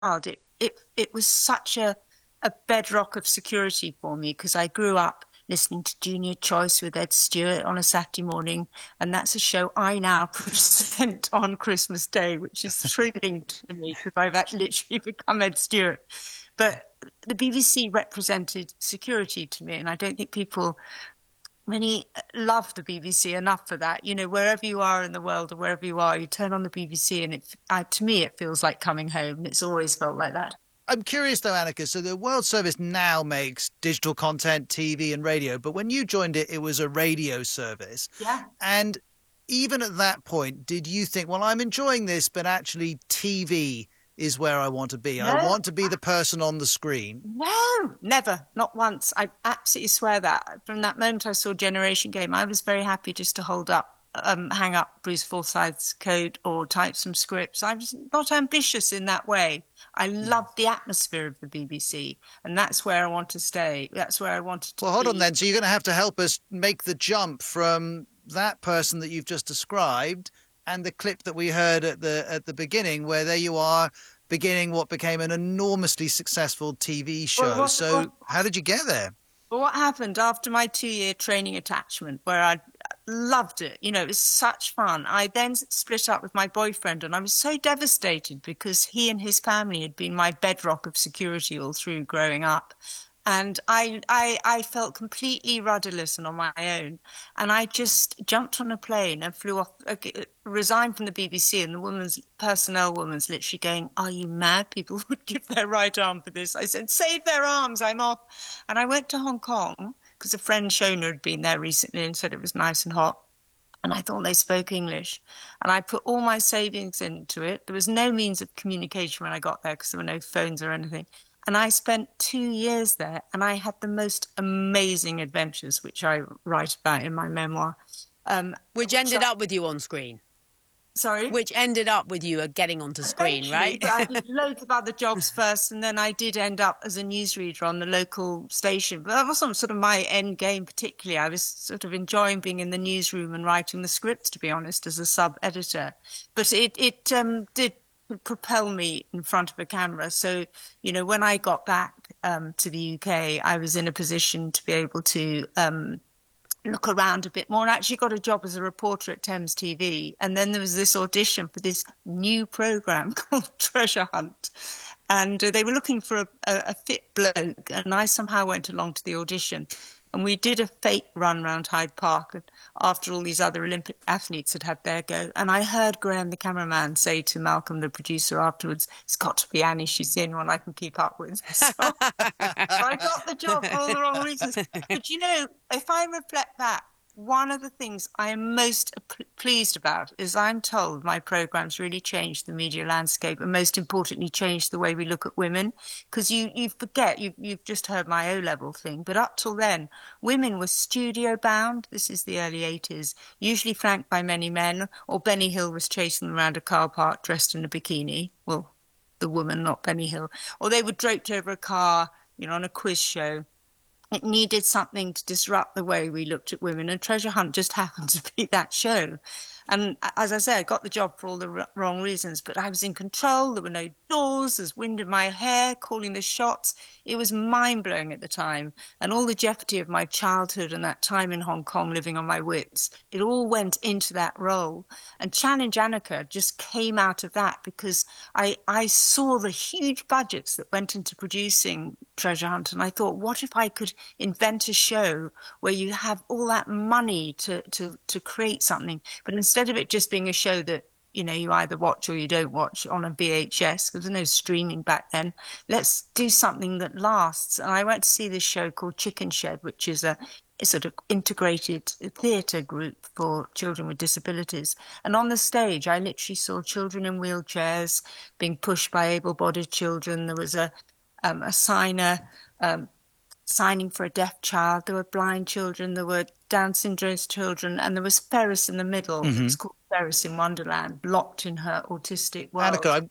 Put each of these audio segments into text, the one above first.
It was such a bedrock of security for me because I grew up listening to Junior Choice with Ed Stewart on a Saturday morning, and that's a show I now present on Christmas Day, which is thrilling to me because I've actually literally become Ed Stewart. But the BBC represented security to me, and I don't think people really love the BBC enough for that. You know, wherever you are in the world or wherever you are, you turn on the BBC, and to me, it feels like coming home. And it's always felt like that. I'm curious though, Annika. So the World Service now makes digital content, TV and radio, but when you joined it, it was a radio service. Yeah. And even at that point, did you think, well, I'm enjoying this, but actually TV is where I want to be. No, I want to be the person on the screen. no, never, not once. I absolutely swear that. From that moment I saw Generation Game, I was very happy just to hang up Bruce Forsyth's code or type some scripts. I was not ambitious in that way. I loved the atmosphere of the BBC, and that's where I want to stay. That's where I wanted to Well, hold be. on then. So you're going to help us make the jump from that person that you've just described and the clip that we heard at the beginning, where there you are beginning what became an enormously successful TV show. So how did you get there? Well, what happened after my 2-year training attachment, where I loved it, you know, it was such fun. I then split up with my boyfriend, and I was so devastated because he and his family had been my bedrock of security all through growing up. And I felt completely rudderless and on my own. And I just jumped on a plane and flew off, resigned from the BBC. And the personnel woman's literally going, "Are you mad? People would give their right arm for this." I said, "Save their arms, I'm off." And I went to Hong Kong because a friend Shona had been there recently and said it was nice and hot. And I thought they spoke English. And I put all my savings into it. There was no means of communication when I got there because there were no phones or anything. And I spent 2 years there, and I had the most amazing adventures, which I write about in my memoir. Which ended up with you on screen. Sorry? Which ended up with you getting onto screen, right? I did loads of other jobs first, and then I did end up as a newsreader on the local station. But that wasn't sort of my end game particularly. I was sort of enjoying being in the newsroom and writing the scripts, to be honest, as a sub-editor. But it did propel me in front of a camera. So, you know, when I got back to the UK, I was in a position to be able to look around a bit more, and actually got a job as a reporter at Thames TV. And then there was this audition for this new program called Treasure Hunt. And they were looking for a fit bloke, and I somehow went along to the audition. And we did a fake run round Hyde Park after all these other Olympic athletes had their go. And I heard Graham, the cameraman, say to Malcolm, the producer, afterwards, "It's got to be Annie. She's the only one I can keep up with." So I got the job for all the wrong reasons. But, you know, if I reflect back, one of the things I am most pleased about is I'm told my programs really changed the media landscape, and most importantly changed the way we look at women. Because you forget, you've just heard my O-level thing, but up till then, women were studio bound. This is the early 80s, usually flanked by many men, or Benny Hill was chasing them around a car park dressed in a bikini. Well, the woman, not Benny Hill. Or they were draped over a car, you know, on a quiz show. It needed something to disrupt the way we looked at women, and Treasure Hunt just happened to be that show. And as I said, I got the job for all the wrong reasons, but I was in control. There were no doors. There's wind in my hair, calling the shots. It was mind-blowing at the time. And all the jeopardy of my childhood and that time in Hong Kong living on my wits, it all went into that role. And Challenge Annika just came out of that because I saw the huge budgets that went into producing Treasure Hunt. And I thought, what if I could invent a show where you have all that money to create something, but instead of it just being a show that, you know, you either watch or you don't watch on a VHS, because there's no streaming back then, let's do something that lasts. And I went to see this show called Chicken Shed, which is a sort of integrated theatre group for children with disabilities. And on the stage, I literally saw children in wheelchairs being pushed by able-bodied children. There was a signer signing for a deaf child. There were blind children. There were Down syndrome children, and there was Ferris in the middle. Mm-hmm. It was called Ferris in Wonderland, locked in her autistic world. Annika,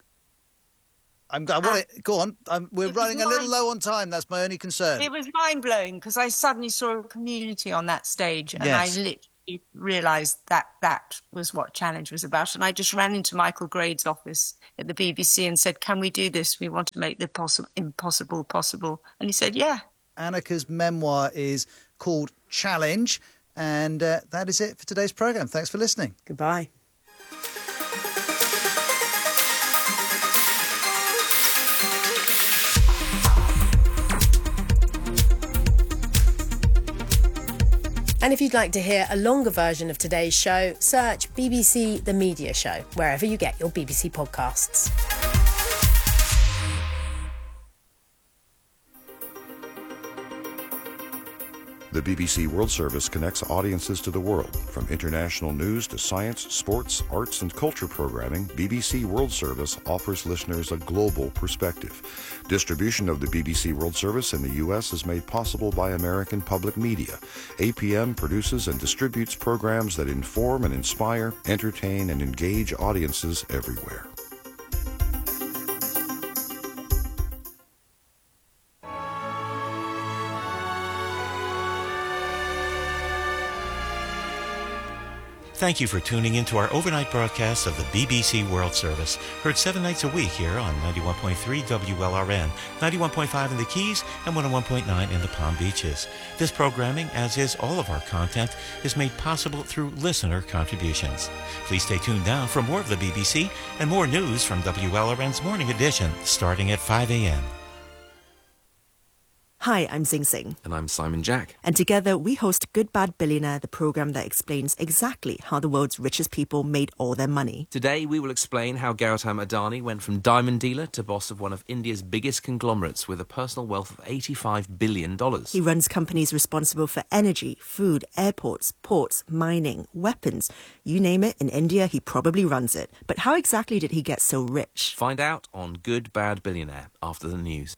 I want to go on. We're running a little low on time. That's my only concern. It was mind blowing because I suddenly saw a community on that stage, and yes. I he realised that that was what Challenge was about. And I just ran into Michael Grade's office at the BBC and said, can we do this? We want to make the impossible possible. And he said, yeah. Annika's memoir is called Challenge. And that is it for today's programme. Thanks for listening. Goodbye. And if you'd like to hear a longer version of today's show, search BBC The Media Show, wherever you get your BBC podcasts. The BBC World Service connects audiences to the world. From international news to science, sports, arts and culture programming, BBC World Service offers listeners a global perspective. Distribution of the BBC World Service in the U.S. is made possible by American Public Media. APM produces and distributes programs that inform and inspire, entertain and engage audiences everywhere. Thank you for tuning in to our overnight broadcast of the BBC World Service, heard 7 nights a week here on 91.3 WLRN, 91.5 in the Keys, and 101.9 in the Palm Beaches. This programming, as is all of our content, is made possible through listener contributions. Please stay tuned now for more of the BBC and more news from WLRN's Morning Edition, starting at 5 a.m. Hi, I'm Zing Sing. And I'm Simon Jack. And together we host Good Bad Billionaire, the programme that explains exactly how the world's richest people made all their money. Today we will explain how Gautam Adani went from diamond dealer to boss of one of India's biggest conglomerates with a personal wealth of $85 billion. He runs companies responsible for energy, food, airports, ports, mining, weapons. You name it, in India he probably runs it. But how exactly did he get so rich? Find out on Good Bad Billionaire after the news.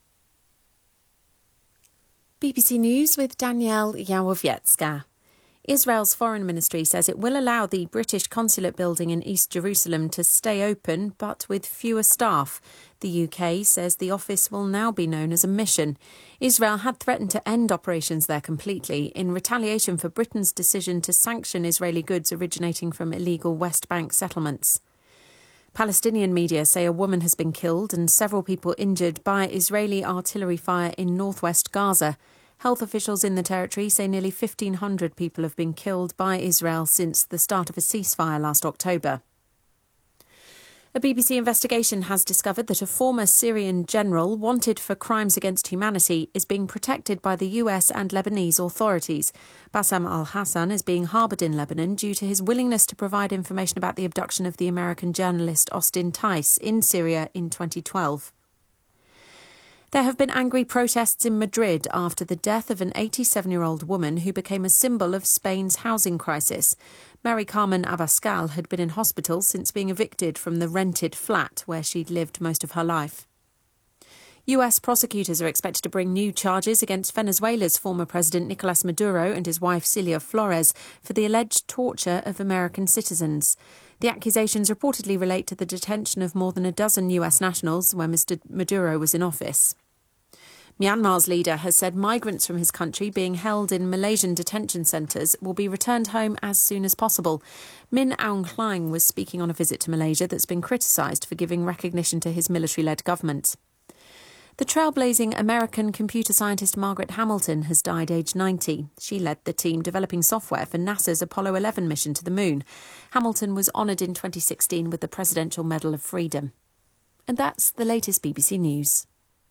BBC News with Danielle Yawowiecka. Israel's foreign ministry says it will allow the British consulate building in East Jerusalem to stay open, but with fewer staff. The UK says the office will now be known as a mission. Israel had threatened to end operations there completely in retaliation for Britain's decision to sanction Israeli goods originating from illegal West Bank settlements. Palestinian media say a woman has been killed and several people injured by Israeli artillery fire in northwest Gaza. Health officials in the territory say nearly 1,500 people have been killed by Israel since the start of a ceasefire last October. A BBC investigation has discovered that a former Syrian general wanted for crimes against humanity is being protected by the US and Lebanese authorities. Bassam al-Hassan is being harboured in Lebanon due to his willingness to provide information about the abduction of the American journalist Austin Tice in Syria in 2012. There have been angry protests in Madrid after the death of an 87-year-old woman who became a symbol of Spain's housing crisis. Mary Carmen Abascal had been in hospital since being evicted from the rented flat where she'd lived most of her life. US prosecutors are expected to bring new charges against Venezuela's former president Nicolas Maduro and his wife Celia Flores for the alleged torture of American citizens. The accusations reportedly relate to the detention of more than a dozen US nationals when Mr. Maduro was in office. Myanmar's leader has said migrants from his country being held in Malaysian detention centres will be returned home as soon as possible. Min Aung Hlaing was speaking on a visit to Malaysia that's been criticised for giving recognition to his military-led government. The trailblazing American computer scientist Margaret Hamilton has died aged 90. She led the team developing software for NASA's Apollo 11 mission to the moon. Hamilton was honoured in 2016 with the Presidential Medal of Freedom. And that's the latest BBC News.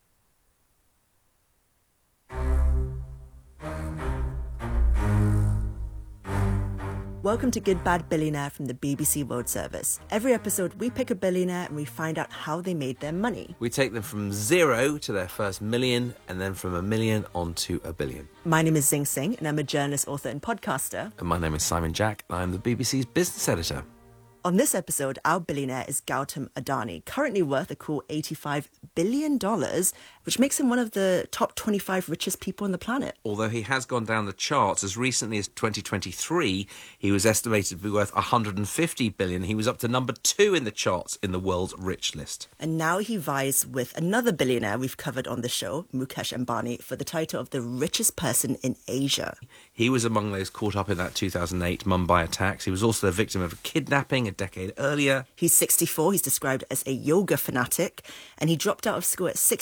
Welcome to Good Bad Billionaire from the BBC World Service. Every episode we pick a billionaire and we find out how they made their money. We take them from zero to their first million and then from $1 million on to $1 billion. My name is Zing Sing and I'm a journalist, author and podcaster. And my name is Simon Jack and I'm the BBC's business editor. On this episode, our billionaire is Gautam Adani, currently worth a cool $85 billion, which makes him one of the top 25 richest people on the planet. Although he has gone down the charts, as recently as 2023, he was estimated to be worth $150 billion. He was up to number 2 in the charts in the world's rich list. And now he vies with another billionaire we've covered on the show, Mukesh Ambani, for the title of the richest person in Asia. He was among those caught up in that 2008 Mumbai attacks. He was also the victim of a kidnapping a decade earlier. He's 64, he's described as a yoga fanatic, and he dropped out of school at